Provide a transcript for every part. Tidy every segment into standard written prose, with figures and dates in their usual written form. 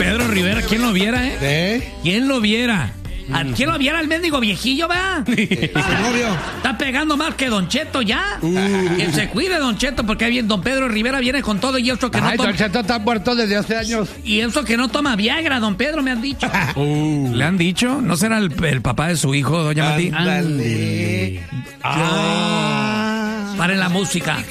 Pedro Rivera, ¿quién lo viera, ¿Quién lo viera? ¿Quién lo viera el mendigo viejillo, va? Está pegando más que Don Cheto ya. Que se cuide, Don Cheto, porque ahí viene Don Pedro Rivera, viene con todo y eso que no toma. Don Cheto está muerto desde hace años. Y eso que no toma Viagra, Don Pedro, me han dicho. ¿Le han dicho? ¿No será el papá de su hijo, doña Mati? Ándale. Paren la música.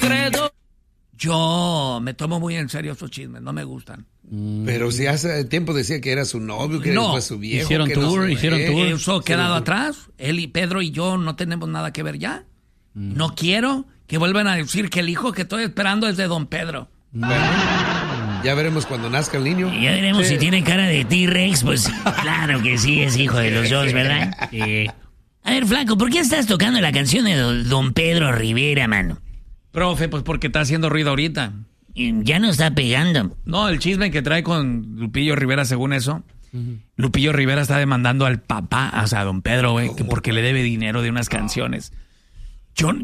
Yo me tomo muy en serio esos chismes, no me gustan. Pero si hace tiempo decía que era su novio, que no, fue su viejo. Hicieron tour. Eso ha quedado atrás. Él y Pedro y yo no tenemos nada que ver ya. No quiero que vuelvan a decir que el hijo que estoy esperando es de Don Pedro. Bueno, ya veremos cuando nazca el niño. Ya veremos si tiene cara de T-Rex, pues claro que sí, es hijo de los dos, ¿verdad? A ver, flaco, ¿por qué estás tocando la canción de Don Pedro Rivera, mano? Profe, pues porque está haciendo ruido ahorita. Ya no está pegando. No, el chisme que trae con Lupillo Rivera, según eso. Lupillo Rivera está demandando al papá, o sea, a Don Pedro, güey, porque le debe dinero de unas canciones. Yo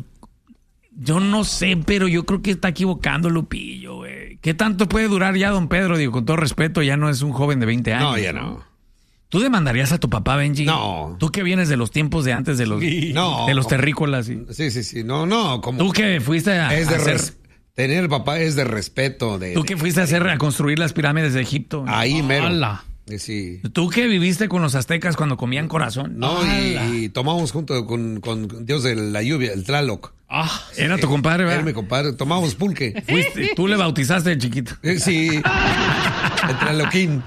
no sé, pero yo creo que está equivocando Lupillo, güey. ¿Qué tanto puede durar ya Don Pedro? Digo, con todo respeto, ya no es un joven de 20 años. No, ya no. ¿Tú demandarías a tu papá, Benji? No. ¿Tú que vienes de los tiempos de antes de los, de los terrícolas? Sí. No. Como ¿Tú que fuiste a hacer... Tener papá es de respeto. ¿Tú que fuiste a construir las pirámides de Egipto? Ahí mero. ¡Hala! Sí. ¿Tú que viviste con los aztecas cuando comían corazón? No, y tomamos junto con Dios de la lluvia, el Tlaloc. Era tu compadre, ¿verdad? Era mi compadre. Tomamos pulque. Tú le bautizaste de chiquito. Sí. El Tlaloquín.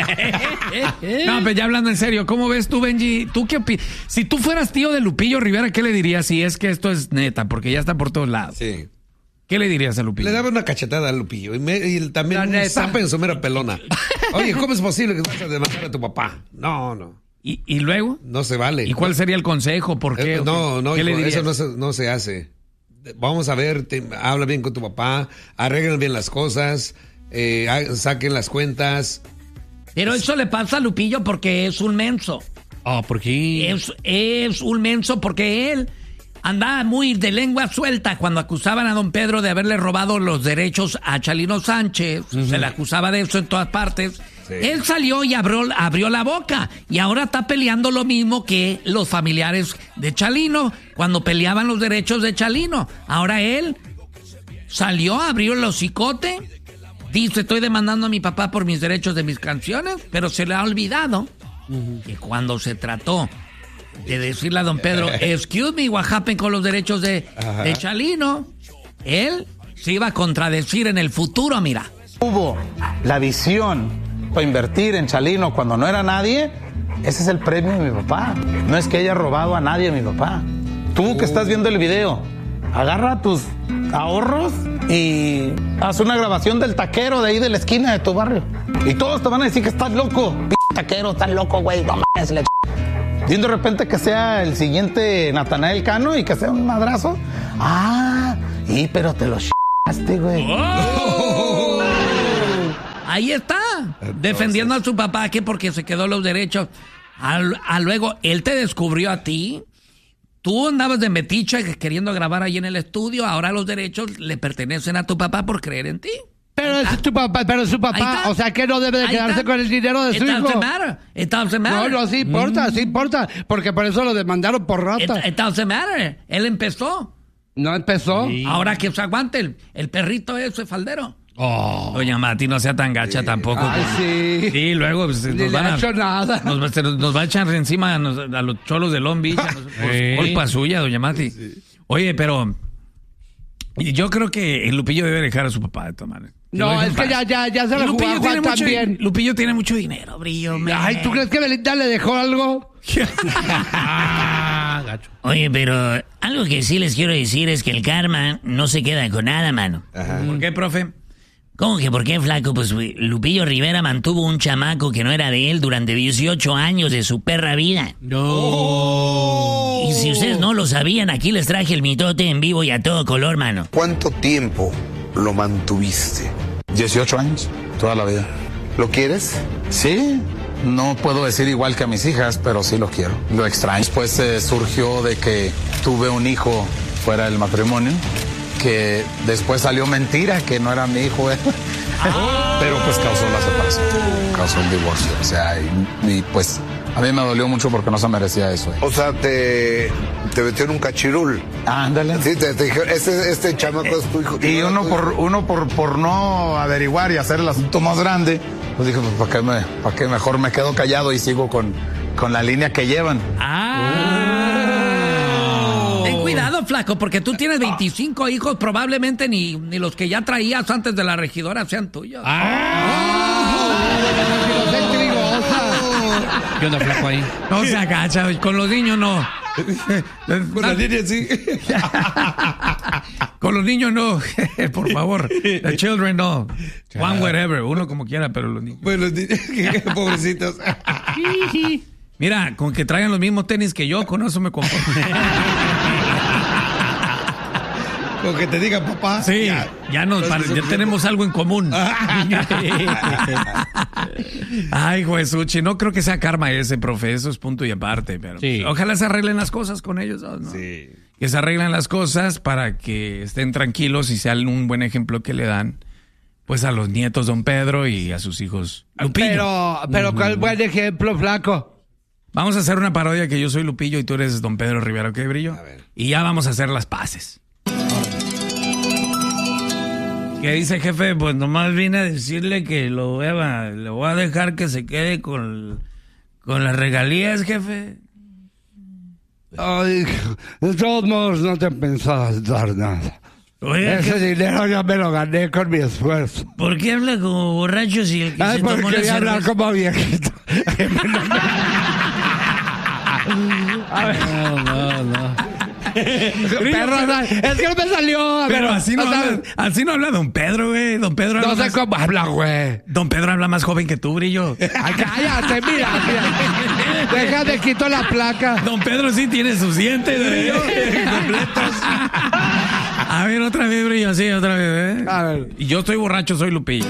No, pero ya hablando en serio, ¿cómo ves tú, Benji? ¿Tú qué opinas? Si tú fueras tío de Lupillo Rivera, ¿qué le dirías si es que esto es neta? Porque ya está por todos lados. Sí. ¿Qué le dirías a Lupillo? Le daba una cachetada a Lupillo y también un zape en su mera pelona. Oye, ¿cómo es posible que vas a demandar a tu papá? No. ¿Y luego? No se vale. ¿Y cuál sería el consejo? ¿Por qué? No, ¿Qué le dirías? eso no se hace. Vamos a ver, habla bien con tu papá, arreglen bien las cosas, saquen las cuentas. Pero eso le pasa a Lupillo porque es un menso. ¿Por qué? Es un menso porque él andaba muy de lengua suelta cuando acusaban a Don Pedro de haberle robado los derechos a Chalino Sánchez. Se le acusaba de eso en todas partes. Sí. Él salió y abrió la boca y ahora está peleando lo mismo que los familiares de Chalino cuando peleaban los derechos de Chalino. Ahora él salió, abrió el hocicote, dice: estoy demandando a mi papá por mis derechos de mis canciones, pero se le ha olvidado que cuando se trató de decirle a Don Pedro, excuse me, what happened con los derechos de Chalino, él se iba a contradecir en el futuro, mira. Hubo la visión para invertir en Chalino cuando no era nadie. Ese es el premio de mi papá. No es que haya robado a nadie mi papá. Tú que estás viendo el video, agarra tus ahorros y haz una grabación del taquero de ahí de la esquina de tu barrio. Y todos te van a decir que estás loco. Taquero, estás loco, güey. No mames, la y de repente que sea el siguiente Natanael Cano y que sea un madrazo. Pero te lo ch***aste, güey. ¡Oh! Ahí está, defendiendo a su papá que porque se quedó los derechos. Luego, él te descubrió a ti. Tú andabas de metiche queriendo grabar ahí en el estudio. Ahora los derechos le pertenecen a tu papá por creer en ti. Pero es tu papá, o sea que no debe de quedarse con el dinero de su hijo. It doesn't matter. No, sí importa, porque por eso lo demandaron por rata. It doesn't matter. Él empezó. ¿No empezó? Sí. Ahora que se aguante el perrito ese faldero. Doña Mati, no sea tan gacha tampoco. Ay, sí. Sí, luego pues, nos van a... hecho nada. Nos va a echar encima a los cholos de Long Beach. Por culpa suya, doña Mati. Sí. Oye, pero yo creo que el Lupillo debe dejar a su papá de tomar. No, es que ya se lo jugó Juan también. Lupillo tiene mucho dinero, Brillo. Ay, ¿tú crees que Belinda le dejó algo? Gacho. Oye, pero algo que sí les quiero decir es que el karma no se queda con nada, mano. ¿Por qué, profe? ¿Cómo que por qué, flaco? Pues Lupillo Rivera mantuvo un chamaco que no era de él durante 18 años de su perra vida. No. Y si ustedes no lo sabían, aquí les traje el mitote en vivo y a todo color, mano. ¿Cuánto tiempo lo mantuviste? 18 años, toda la vida. ¿Lo quieres? Sí, no puedo decir igual que a mis hijas, pero sí lo quiero. Lo extraño. Después surgió de que tuve un hijo fuera del matrimonio, que después salió mentira, que no era mi hijo. Pero pues causó la separación, causó el divorcio. O sea, y pues a mí me dolió mucho porque no se merecía eso. O sea, te metió en un cachirul. Ándale. Sí, te dijeron, este chamaco es tu hijo. Y uno por no averiguar y hacer el asunto más grande, pues dije, pues ¿para qué mejor me quedo callado y sigo con la línea que llevan? Ten cuidado, flaco, porque tú tienes 25 hijos, probablemente ni los que ya traías antes de la regidora sean tuyos. ¿Qué onda, flaco, ahí? No se agacha, con los niños no. Con las niñas sí. Con los niños no, por favor. The children no. One whatever, uno como quiera, pero los niños. Bueno, pobrecitos. Mira, con que traigan los mismos tenis que yo, con eso me conformo. Con que te digan papá. Sí, ya tenemos algo en común. Ay, Juesuchi, no creo que sea karma ese, profe, eso es punto y aparte, pero sí. Ojalá se arreglen las cosas con ellos, ¿no? Sí. Que se arreglen las cosas para que estén tranquilos y sean un buen ejemplo que le dan, pues, a los nietos Don Pedro y a sus hijos Lupillo. Pero ¿cuál buen ejemplo, flaco? Vamos a hacer una parodia que yo soy Lupillo y tú eres Don Pedro Rivera, ¿ok, Brillo? A ver. Y ya vamos a hacer las paces. ¿Qué dice, jefe? Pues nomás vine a decirle que le voy a dejar que se quede con las regalías, jefe. Ay, de todos modos no te pensabas dar nada. Oiga, Ese dinero yo me lo gané con mi esfuerzo. ¿por qué habla como borracho si el que se tomó Porque la quería hablar cerveza? como viejito. No. Perro, no, es que no me salió. A Pero ver, así no habla Don Pedro, güey. Don Pedro habla no sé más... cómo habla, güey. Don Pedro habla más joven que tú, Brillo. Ay, cállate, mira. Deja de quito la placa. Don Pedro sí tiene sus dientes, Brillo. Completos. A ver, otra vez, Brillo, sí, otra vez, ¿eh? A ver. Y yo estoy borracho, soy Lupillo.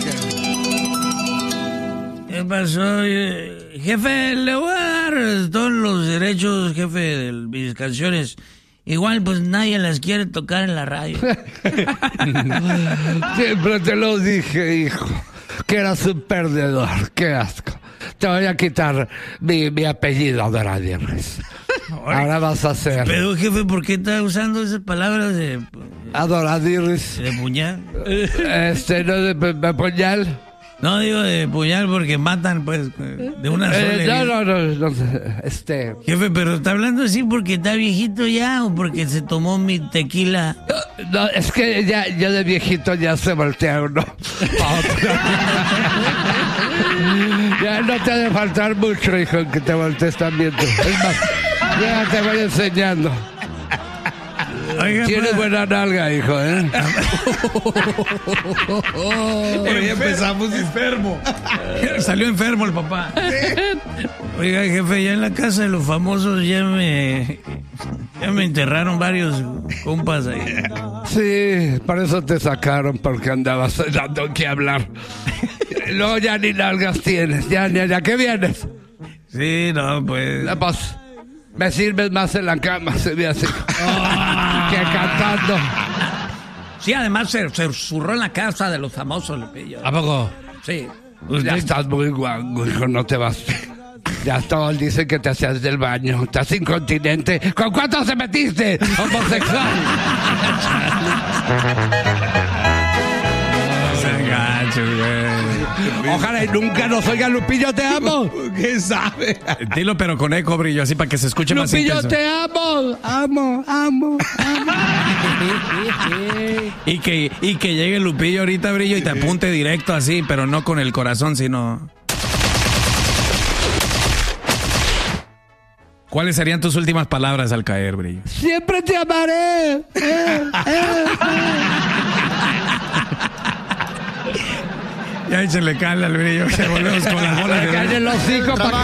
¿Qué pasó? Jefe, le voy a dar todos los derechos, jefe, de mis canciones. Igual, pues nadie las quiere tocar en la radio. Siempre te lo dije, hijo, que eras un perdedor. Qué asco. Te voy a quitar mi apellido, Adoradierres. Ahora vas a hacer Pero, jefe, ¿por qué está usando esas palabras de Adoradierres. puñal? No de puñal. No digo de puñal porque matan, pues, de una sola herida. No. Jefe, pero ¿está hablando así porque está viejito ya o porque se tomó mi tequila? No, es que ya de viejito ya se voltea uno pa' otro. Ya no te ha de faltar mucho, hijo, en que te voltees también tú. Es más, ya te voy enseñando. Oiga, Tienes buena nalga, hijo, ¿eh? Pero ya empezamos enfermo. Salió enfermo el papá. Oiga, jefe, ya en la casa de los famosos ya me enterraron varios compas ahí. Sí, por eso te sacaron, porque andabas dando que hablar. Luego ya ni nalgas tienes, ya ¿qué vienes? Sí, no, pues... Pues, me sirves más en la cama, se ve así. Que cantando. Sí, además se zurró en la casa de los famosos, Lupillo. ¿A poco? Sí. Ya estás muy guango, hijo, no te vas. Ya todos dicen que te hacías del baño. Estás incontinente. ¿Con cuántos te metiste? Homosexual. Ojalá y nunca nos oiga Lupillo, te amo. ¿Qué sabe? Dilo, pero con eco, Brillo, así para que se escuche más Lupillo, intenso. te amo. Amo. Y que llegue Lupillo ahorita, Brillo, y te apunte directo así, pero no con el corazón, sino... ¿Cuáles serían tus últimas palabras al caer, Brillo? Siempre te amaré. Ya échenle cala al Brillo, que volvemos con las bolas de... Cállate los hijos,